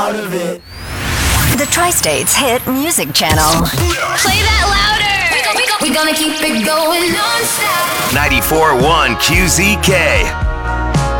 out of it. The Tri-States Hit Music Channel. Play that louder. We gonna keep it going non-stop. 94.1 QZK.